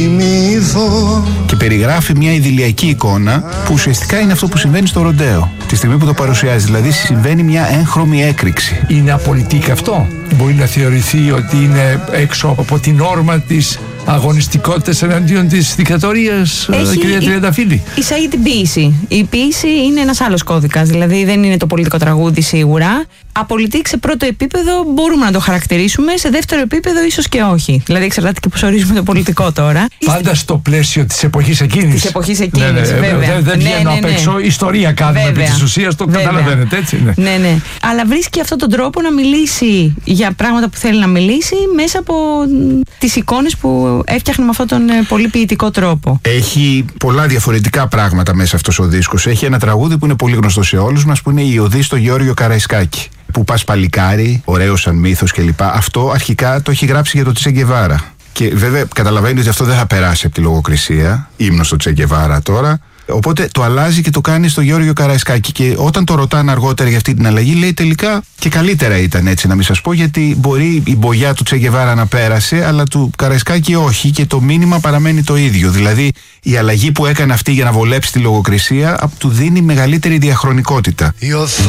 κοιμηθώ. Και περιγράφει μια ιδηλιακή εικόνα που ουσιαστικά είναι αυτό που συμβαίνει στο ροντέο. Τη στιγμή που το παρουσιάζει, δηλαδή συμβαίνει μια έγχρωμη έκρηξη. Είναι απολυτικ αυτό. Μπορεί να θεωρηθεί ότι είναι έξω από την όρμα της αγωνιστικότητας εναντίον της δικτατορίας, κυρία Τριανταφύλλη. Εισάγει την ποίηση. Η ποίηση είναι ένας άλλος κώδικας. Δηλαδή δεν είναι το πολιτικό τραγούδι σίγουρα. Απολυτικ σε πρώτο επίπεδο μπορούμε να το χαρακτηρίσουμε. Σε δεύτερο επίπεδο ίσως και όχι. Δηλαδή εξαρτάται και πώς ορίζουμε το πολιτικό τώρα. Πάντα στο πλαίσιο της εποχής εκείνης. Της εποχής εκείνης, βέβαια. Δεν βγαίνω απ' έξω. Ιστορία κάνουμε επί της ουσίας, το καταλαβαίνετε, έτσι. Ναι. Αλλά βρίσκει αυτόν τον τρόπο να μιλήσει για πράγματα που θέλει να μιλήσει μέσα από τις εικόνες που έφτιαχνε με αυτόν τον πολύ ποιητικό τρόπο. Έχει πολλά διαφορετικά πράγματα μέσα αυτός ο δίσκος. Έχει ένα τραγούδι που είναι πολύ γνωστό σε όλους μας, που είναι η οδή στο Γεώργιο Καραϊσκάκη. Που πας παλικάρι, ωραίο σαν μύθος κλπ. Αυτό αρχικά το έχει γράψει για το Τσε Γκεβάρα. Και βέβαια καταλαβαίνει ότι αυτό δεν θα περάσει από τη λογοκρισία. Ύμνος στο Τσε Γκεβάρα τώρα. Οπότε το αλλάζει και το κάνει στο Γεώργιο Καραϊσκάκη. Και όταν το ρωτάνε αργότερα για αυτή την αλλαγή, λέει τελικά και καλύτερα ήταν έτσι, να μην σας πω, γιατί μπορεί η μπογιά του Τσε Γκεβάρα να πέρασε, αλλά του Καραϊσκάκη όχι, και το μήνυμα παραμένει το ίδιο. Δηλαδή η αλλαγή που έκανε αυτή για να βολέψει τη λογοκρισία του δίνει μεγαλύτερη διαχρονικότητα.